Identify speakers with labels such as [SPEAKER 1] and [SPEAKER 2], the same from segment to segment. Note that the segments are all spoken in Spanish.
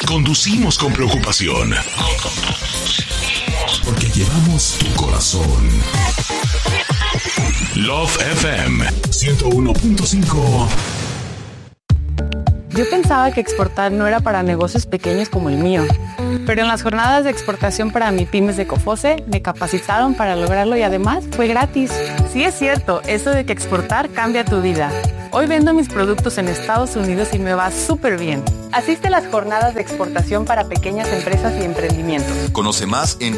[SPEAKER 1] conducimos con preocupación. Porque llevamos tu corazón. Love FM 101.5.
[SPEAKER 2] Yo pensaba que exportar no era para negocios pequeños como el mío, pero en las jornadas de exportación para MIPYMES de COFOCE me capacitaron para lograrlo y además fue gratis. Sí es cierto, eso de que exportar cambia tu vida. Hoy vendo mis productos en Estados Unidos y me va súper bien. Asiste a las jornadas de exportación para pequeñas empresas y emprendimientos.
[SPEAKER 3] Conoce más en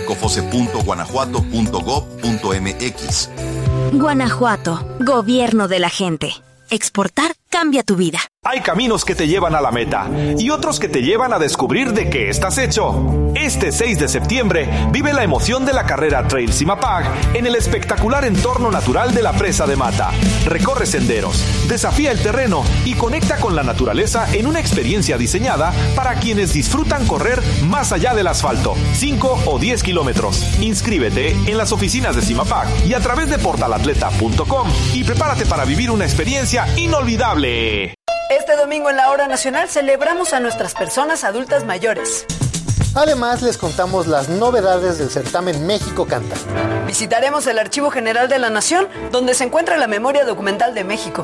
[SPEAKER 3] cofoce.guanajuato.gov.mx.
[SPEAKER 4] Guanajuato, gobierno de la gente. Exportar cambia tu vida.
[SPEAKER 5] Hay caminos que te llevan a la meta y otros que te llevan a descubrir de qué estás hecho. Este 6 de septiembre vive la emoción de la carrera Trail Zimapag en el espectacular entorno natural de la presa de Mata. Recorre senderos, desafía el terreno y conecta con la naturaleza en una experiencia diseñada para quienes disfrutan correr más allá del asfalto, 5 o 10 kilómetros. Inscríbete en las oficinas de Zimapag y a través de portalatleta.com y prepárate para vivir una experiencia inolvidable.
[SPEAKER 6] Este domingo en la Hora Nacional celebramos a nuestras personas adultas mayores.
[SPEAKER 7] Además, les contamos las novedades del certamen México Canta.
[SPEAKER 6] Visitaremos el Archivo General de la Nación, donde se encuentra la memoria documental de México.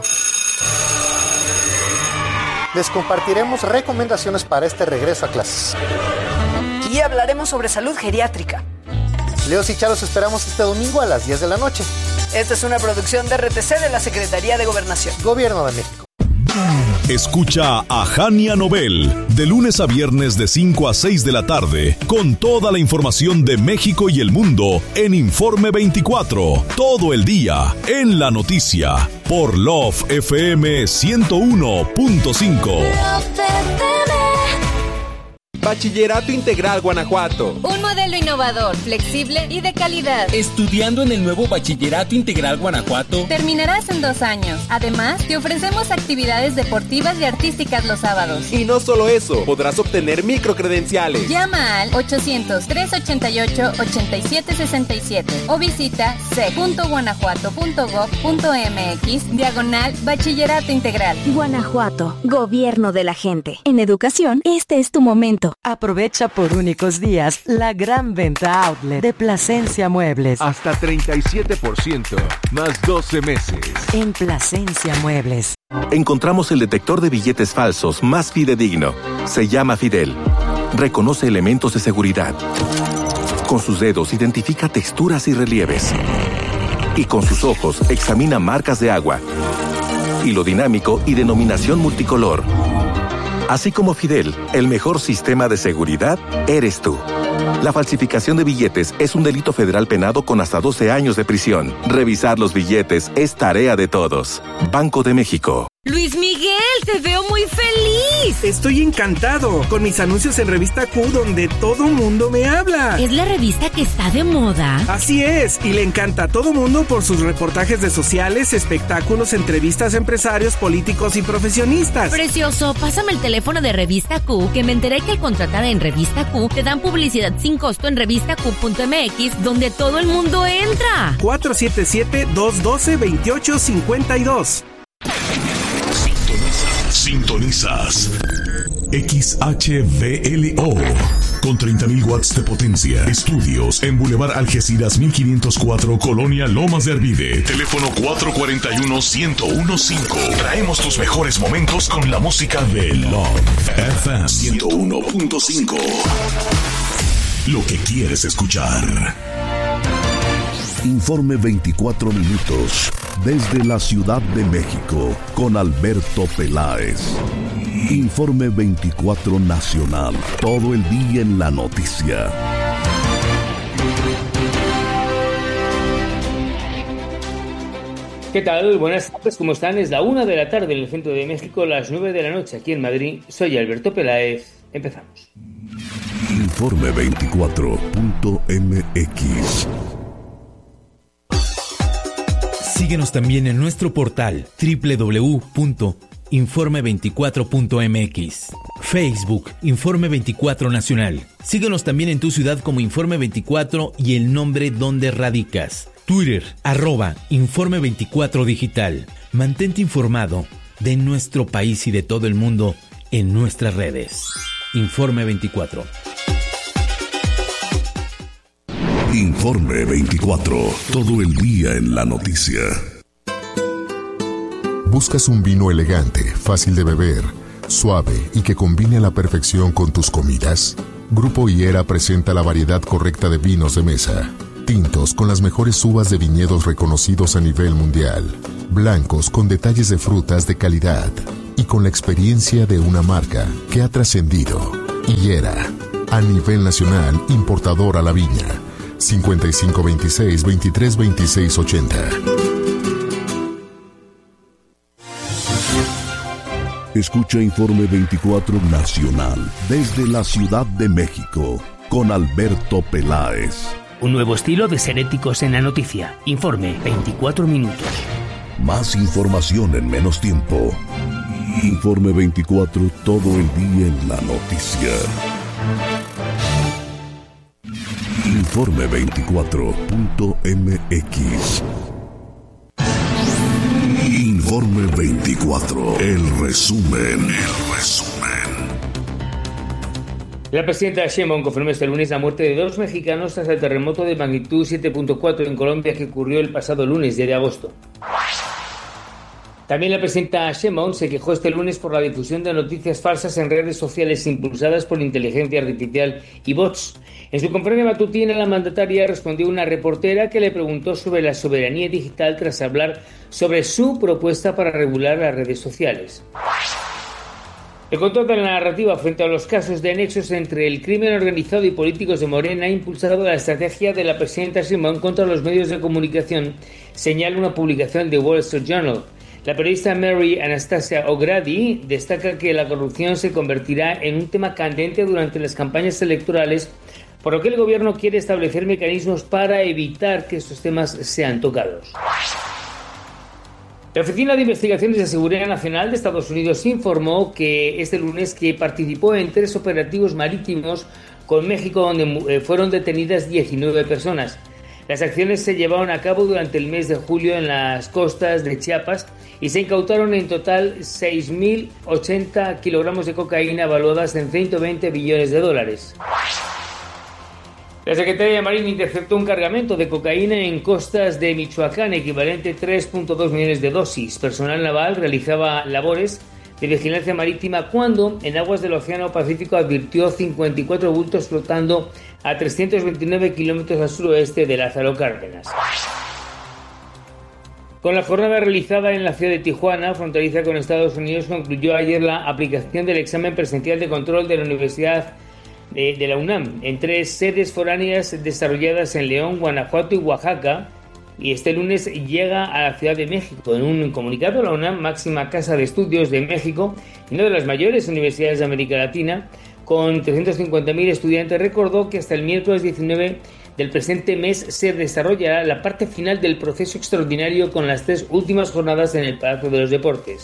[SPEAKER 7] Les compartiremos recomendaciones para este regreso a clases.
[SPEAKER 6] Y hablaremos sobre salud geriátrica.
[SPEAKER 7] Leos y Charos esperamos este domingo a las 10 de la noche.
[SPEAKER 6] Esta es una producción de RTC de la Secretaría de Gobernación.
[SPEAKER 7] Gobierno de México.
[SPEAKER 8] Escucha a Jania Nobel de lunes a viernes de 5 a 6 de la tarde con toda la información de México y el mundo en Informe 24, todo el día en la noticia por Love FM 101.5.
[SPEAKER 9] Bachillerato Integral Guanajuato.
[SPEAKER 10] Un modelo innovador, flexible y de calidad.
[SPEAKER 9] Estudiando en el nuevo Bachillerato Integral Guanajuato,
[SPEAKER 10] terminarás en 2 años. Además, te ofrecemos actividades deportivas y artísticas los sábados.
[SPEAKER 9] Y no solo eso, podrás obtener microcredenciales.
[SPEAKER 10] Llama al 800-388-8767 o visita c.guanajuato.gov.mx/Bachillerato Integral.
[SPEAKER 4] Guanajuato, gobierno de la gente. En educación, este es tu momento.
[SPEAKER 11] Aprovecha por únicos días la gran venta outlet de Plasencia Muebles.
[SPEAKER 12] Hasta 37%, más 12 meses.
[SPEAKER 11] En Plasencia Muebles.
[SPEAKER 13] Encontramos el detector de billetes falsos más fidedigno. Se llama Fidel. Reconoce elementos de seguridad. Con sus dedos identifica texturas y relieves. Y con sus ojos examina marcas de agua. Hilo dinámico y denominación multicolor. Así como Fidel, el mejor sistema de seguridad eres tú. La falsificación de billetes es un delito federal penado con hasta 12 años de prisión. Revisar los billetes es tarea de todos. Banco de México.
[SPEAKER 14] Luis Miguel, te veo muy feliz.
[SPEAKER 15] Estoy encantado con mis anuncios en Revista Q, donde todo mundo me habla.
[SPEAKER 14] ¿Es la revista que está de moda?
[SPEAKER 15] Así es, y le encanta a todo mundo por sus reportajes de sociales, espectáculos, entrevistas a empresarios, políticos y profesionistas.
[SPEAKER 14] Precioso, pásame el teléfono de Revista Q, que me enteré que al contratar en Revista Q te dan publicidad sin costo en revistaq.mx, donde todo el mundo entra.
[SPEAKER 15] 477-212-2852.
[SPEAKER 1] Sintonizas XHVLO con 30.000 watts de potencia. Estudios en Boulevard Algeciras 1504, Colonia Lomas de Arvide. Teléfono 441-1015. Traemos tus mejores momentos con la música de Love FM 101.5. Lo que quieres escuchar.
[SPEAKER 16] Informe 24 minutos desde la Ciudad de México con Alberto Peláez. Informe 24 nacional, todo el día en la noticia.
[SPEAKER 17] ¿Qué tal? Buenas tardes, ¿cómo están? Es la 1 de la tarde en el centro de México, las 9 de la noche aquí en Madrid. Soy Alberto Peláez. Empezamos.
[SPEAKER 16] Informe 24.mx.
[SPEAKER 18] Síguenos también en nuestro portal www.informe24.mx. Facebook, Informe 24 Nacional. Síguenos también en tu ciudad como Informe 24 y el nombre donde radicas. Twitter, @Informe 24 Digital. Mantente informado de nuestro país y de todo el mundo en nuestras redes. Informe 24.
[SPEAKER 16] Informe 24. Todo el día en la noticia.
[SPEAKER 19] ¿Buscas un vino elegante, fácil de beber, suave y que combine a la perfección con tus comidas? Grupo Higuera presenta la variedad correcta de vinos de mesa. Tintos con las mejores uvas de viñedos reconocidos a nivel mundial. Blancos con detalles de frutas de calidad. Y con la experiencia de una marca que ha trascendido. Higuera, a nivel nacional, importador a la viña. 5526-232680.
[SPEAKER 16] Escucha Informe 24 Nacional desde la Ciudad de México con Alberto Peláez.
[SPEAKER 17] Un nuevo estilo de ser éticos en la noticia. Informe 24 minutos.
[SPEAKER 16] Más información en menos tiempo. Informe 24, todo el día en la noticia. Informe24.mx. Informe 24, el resumen.
[SPEAKER 17] La presidenta Sheinbaum confirmó este lunes la muerte de 2 mexicanos tras el terremoto de magnitud 7.4 en Colombia que ocurrió el pasado lunes, 10 de agosto. También la presidenta Sheinbaum se quejó este lunes por la difusión de noticias falsas en redes sociales impulsadas por inteligencia artificial y bots. En su conferencia matutina, la mandataria respondió a una reportera que le preguntó sobre la soberanía digital tras hablar sobre su propuesta para regular las redes sociales. El control de la narrativa frente a los casos de nexos entre el crimen organizado y políticos de Morena ha impulsado la estrategia de la presidenta Sheinbaum contra los medios de comunicación, señala una publicación de Wall Street Journal. La periodista Mary Anastasia O'Grady destaca que la corrupción se convertirá en un tema candente durante las campañas electorales, por lo que el gobierno quiere establecer mecanismos para evitar que estos temas sean tocados. La Oficina de Investigaciones de Seguridad Nacional de Estados Unidos informó que este lunes que participó en 3 operativos marítimos con México donde fueron detenidas 19 personas. Las acciones se llevaron a cabo durante el mes de julio en las costas de Chiapas y se incautaron en total 6.080 kilogramos de cocaína valuadas en $120 billones. La Secretaría de Marina interceptó un cargamento de cocaína en costas de Michoacán, equivalente a 3.2 millones de dosis. Personal naval realizaba labores de vigilancia marítima cuando en aguas del Océano Pacífico advirtió 54 bultos flotando a 329 kilómetros al suroeste de Lázaro Cárdenas. Con la jornada realizada en la ciudad de Tijuana, fronteriza con Estados Unidos, concluyó ayer la aplicación del examen presencial de control de la Universidad de la UNAM en 3 sedes foráneas desarrolladas en León, Guanajuato y Oaxaca, y este lunes llega a la Ciudad de México. En un comunicado, la UNAM, máxima casa de estudios de México y una de las mayores universidades de América Latina, con 350.000 estudiantes, recordó que hasta el miércoles 19 del presente mes se desarrollará la parte final del proceso extraordinario con las 3 últimas jornadas en el Palacio de los Deportes.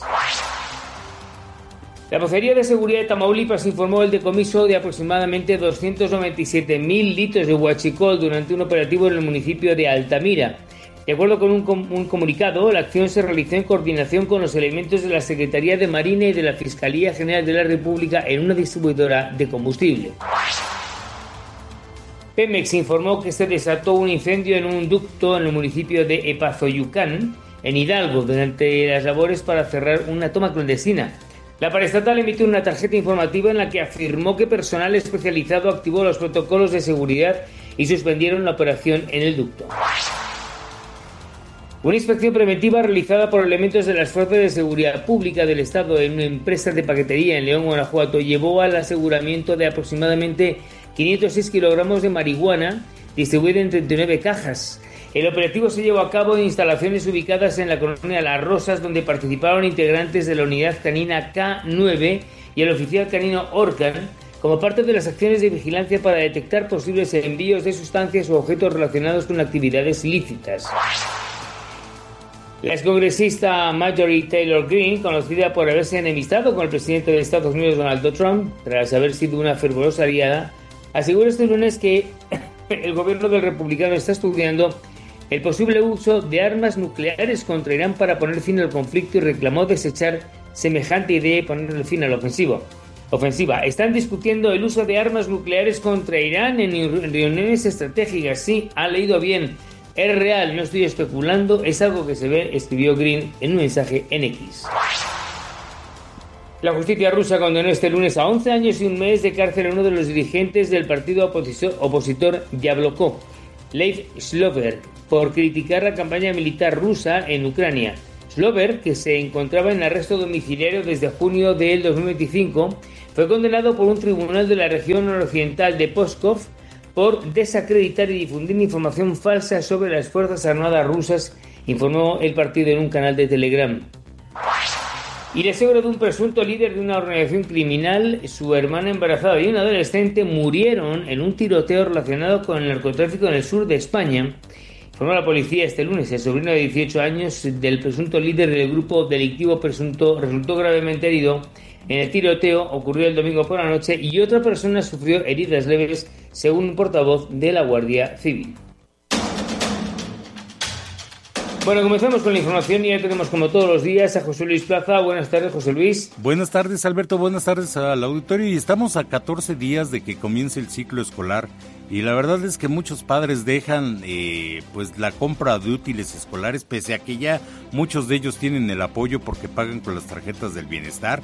[SPEAKER 17] La Vocería de Seguridad de Tamaulipas informó el decomiso de aproximadamente 297.000 litros de huachicol durante un operativo en el municipio de Altamira. De acuerdo con un comunicado, la acción se realizó en coordinación con los elementos de la Secretaría de Marina y de la Fiscalía General de la República en una distribuidora de combustible. Pemex informó que se desató un incendio en un ducto en el municipio de Epazoyucán, en Hidalgo, durante las labores para cerrar una toma clandestina. La paraestatal emitió una tarjeta informativa en la que afirmó que personal especializado activó los protocolos de seguridad y suspendieron la operación en el ducto. Una inspección preventiva realizada por elementos de las fuerzas de seguridad pública del Estado en una empresa de paquetería en León, Guanajuato, llevó al aseguramiento de aproximadamente 506 kilogramos de marihuana distribuida en 39 cajas. El operativo se llevó a cabo en instalaciones ubicadas en la colonia Las Rosas, donde participaron integrantes de la unidad canina K9 y el oficial canino Orcan, como parte de las acciones de vigilancia para detectar posibles envíos de sustancias o objetos relacionados con actividades ilícitas. La excongresista Marjorie Taylor Greene, conocida por haberse enemistado con el presidente de Estados Unidos, Donald Trump, tras haber sido una fervorosa aliada, aseguró este lunes que el gobierno del republicano está estudiando el posible uso de armas nucleares contra Irán para poner fin al conflicto y reclamó desechar semejante idea y poner fin al ofensivo. ofensiva. Están discutiendo el uso de armas nucleares contra Irán en reuniones estratégicas. Sí, ha leído bien. Es real, no estoy especulando, es algo que se ve, escribió Green en un mensaje en X. La justicia rusa condenó este lunes a 11 años y un mes de cárcel a uno de los dirigentes del partido opositor Yabloko, Lev Slover, por criticar la campaña militar rusa en Ucrania. Slover, que se encontraba en arresto domiciliario desde junio del 2025, fue condenado por un tribunal de la región noroccidental de Pskov por desacreditar y difundir información falsa sobre las Fuerzas Armadas rusas, informó el partido en un canal de Telegram. Y la suegra de un presunto líder de una organización criminal, su hermana embarazada y un adolescente murieron en un tiroteo relacionado con el narcotráfico en el sur de España. Informó la policía este lunes. El sobrino de 18 años del presunto líder del grupo delictivo resultó gravemente herido en el tiroteo. Ocurrió el domingo por la noche y otra persona sufrió heridas leves, según un portavoz de la Guardia Civil. Bueno, comenzamos con la información y ya tenemos como todos los días a José Luis Plaza. Buenas tardes, José Luis.
[SPEAKER 20] Buenas tardes, Alberto. Buenas tardes al auditorio. Y estamos a 14 días de que comience el ciclo escolar y la verdad es que muchos padres dejan pues la compra de útiles escolares, pese a que ya muchos de ellos tienen el apoyo porque pagan con las tarjetas del bienestar.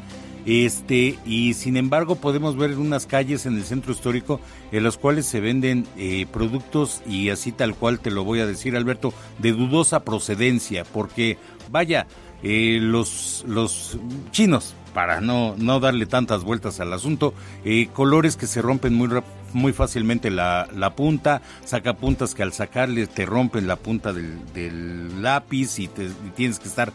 [SPEAKER 20] Y sin embargo podemos ver unas calles en el centro histórico en las cuales se venden productos, y así tal cual te lo voy a decir, Alberto, de dudosa procedencia, porque vaya, los chinos, para no darle tantas vueltas al asunto, colores que se rompen muy fácilmente la punta, sacapuntas que al sacarle te rompen la punta del lápiz y tienes que estar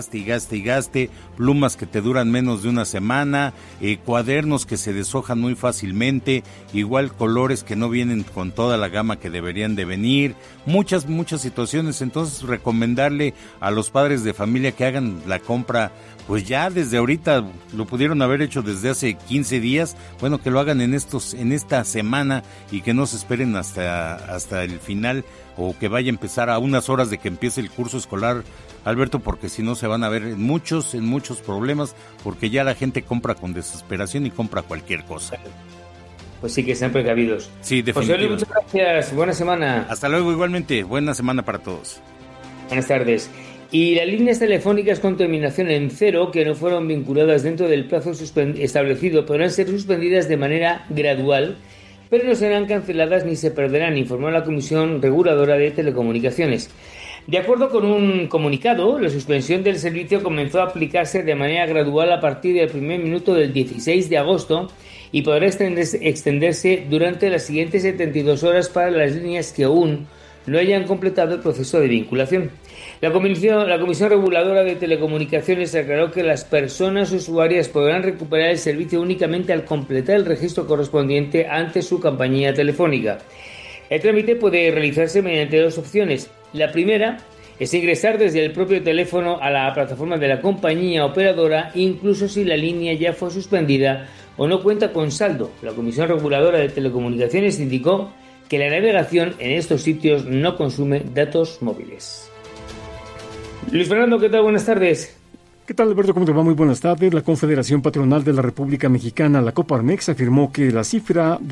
[SPEAKER 20] gaste, plumas que te duran menos de una semana, cuadernos que se deshojan muy fácilmente, igual colores que no vienen con toda la gama que deberían de venir, muchas situaciones. Entonces recomendarle a los padres de familia que hagan la compra pues ya desde ahorita, lo pudieron haber hecho desde hace 15 días, bueno, que lo hagan en esta semana y que no se esperen hasta el final o que vaya a empezar a unas horas de que empiece el curso escolar, Alberto, porque si no se van a ver en muchos problemas, porque ya la gente compra con desesperación y compra cualquier cosa.
[SPEAKER 17] Pues sí, que sean precavidos.
[SPEAKER 20] Sí, definitivamente.
[SPEAKER 17] José Luis, muchas gracias, buena semana.
[SPEAKER 20] Hasta luego, igualmente, buena semana para todos.
[SPEAKER 17] Buenas tardes. Y las líneas telefónicas con terminación en 0 que no fueron vinculadas dentro del plazo establecido podrán ser suspendidas de manera gradual, pero no serán canceladas ni se perderán, informó la Comisión Reguladora de Telecomunicaciones. De acuerdo con un comunicado, la suspensión del servicio comenzó a aplicarse de manera gradual a partir del primer minuto del 16 de agosto y podrá extenderse durante las siguientes 72 horas para las líneas que aún no hayan completado el proceso de vinculación. La Comisión Reguladora de Telecomunicaciones aclaró que las personas usuarias podrán recuperar el servicio únicamente al completar el registro correspondiente ante su compañía telefónica. El trámite puede realizarse mediante dos opciones. La primera es ingresar desde el propio teléfono a la plataforma de la compañía operadora, incluso si la línea ya fue suspendida o no cuenta con saldo. La Comisión Reguladora de Telecomunicaciones indicó que la navegación en estos sitios no consume datos móviles. Luis Fernando, ¿qué tal? Buenas tardes.
[SPEAKER 21] ¿Qué tal, Alberto? ¿Cómo te va? Muy buenas tardes. La Confederación Patronal de la República Mexicana, la Coparmex, afirmó que la cifra de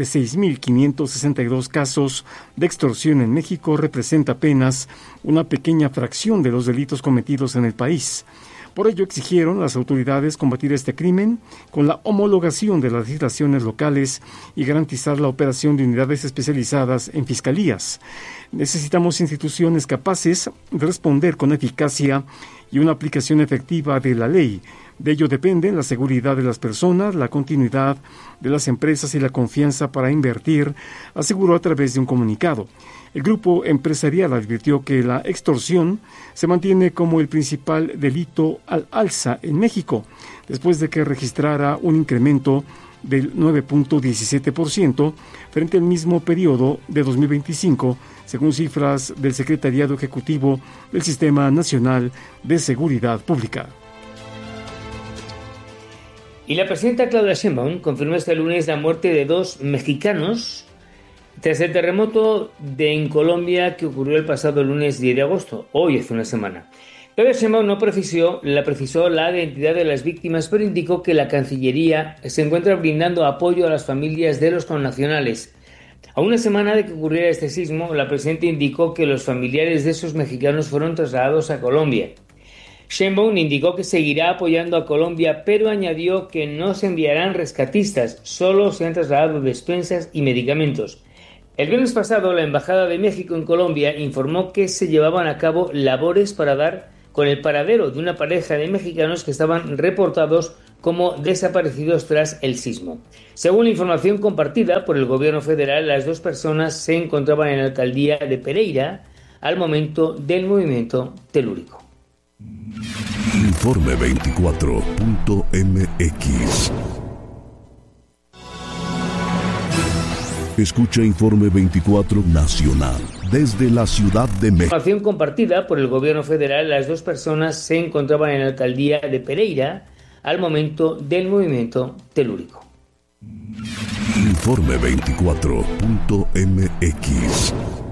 [SPEAKER 21] 6.562 casos de extorsión en México representa apenas una pequeña fracción de los delitos cometidos en el país. Por ello exigieron a las autoridades combatir este crimen con la homologación de las legislaciones locales y garantizar la operación de unidades especializadas en fiscalías. Necesitamos instituciones capaces de responder con eficacia y una aplicación efectiva de la ley. De ello depende la seguridad de las personas, la continuidad de las empresas y la confianza para invertir, aseguró a través de un comunicado. El grupo empresarial advirtió que la extorsión se mantiene como el principal delito al alza en México, después de que registrara un incremento del 9.17% frente al mismo periodo de 2025, según cifras del Secretariado Ejecutivo del Sistema Nacional de Seguridad Pública.
[SPEAKER 17] Y la presidenta Claudia Sheinbaum confirmó este lunes la muerte de 2 mexicanos tras el terremoto en Colombia que ocurrió el pasado lunes 10 de agosto, hoy hace una semana. Claudia Sheinbaum no precisó la identidad de las víctimas, pero indicó que la Cancillería se encuentra brindando apoyo a las familias de los connacionales. A una semana de que ocurriera este sismo, la presidenta indicó que los familiares de esos mexicanos fueron trasladados a Colombia. Sheinbaum indicó que seguirá apoyando a Colombia, pero añadió que no se enviarán rescatistas, solo se han trasladado despensas y medicamentos. El viernes pasado, la Embajada de México en Colombia informó que se llevaban a cabo labores para dar con el paradero de una pareja de mexicanos que estaban reportados como desaparecidos tras el sismo. Según la información compartida por el gobierno federal, las dos personas se encontraban en la alcaldía de Pereira al momento del movimiento telúrico.
[SPEAKER 16] Informe 24.mx. Escucha Informe 24 Nacional desde la Ciudad de México.
[SPEAKER 17] Información compartida por el gobierno federal, las dos personas se encontraban en la alcaldía de Pereira al momento del movimiento telúrico.
[SPEAKER 16] Informe 24.mx.